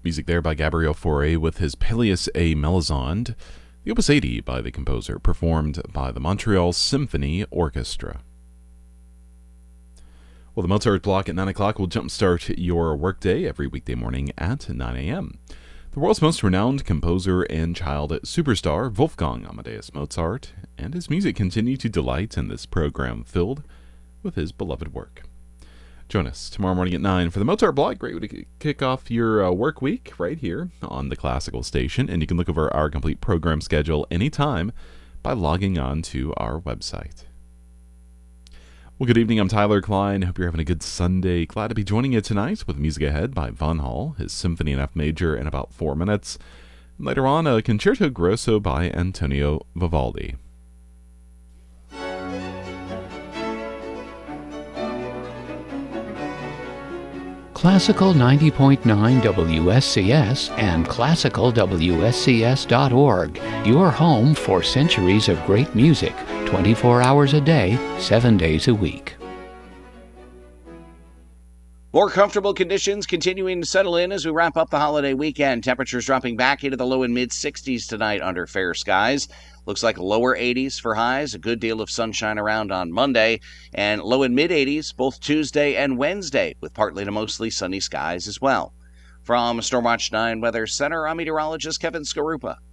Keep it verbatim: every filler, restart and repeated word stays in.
Music there by Gabriel Fauré with his Pelléas et Mélisande, the Opus eighty by the composer, performed by the Montreal Symphony Orchestra. Well, the Mozart block at nine o'clock will jumpstart your workday every weekday morning at nine a.m. The world's most renowned composer and child superstar, Wolfgang Amadeus Mozart, and his music continue to delight in this program filled with his beloved work. Join us tomorrow morning at nine for the Mozart Block. Great way to kick off your uh, work week right here on the Classical Station. And you can look over our complete program schedule anytime by logging on to our website. Well, good evening. I'm Tyler Klein. Hope you're having a good Sunday. Glad to be joining you tonight with Music Ahead by Von Hall, his Symphony in F Major in about four minutes. Later on, a Concerto Grosso by Antonio Vivaldi. Classical ninety point nine W S C S and classical W S C S dot org, your home for centuries of great music, twenty-four hours a day, seven days a week. More comfortable conditions continuing to settle in as we wrap up the holiday weekend. Temperatures dropping back into the low and mid sixties tonight under fair skies. Looks like lower eighties for highs, a good deal of sunshine around on Monday, and low and mid eighties both Tuesday and Wednesday, with partly to mostly sunny skies as well. From Stormwatch nine Weather Center, I'm meteorologist Kevin Skarupa.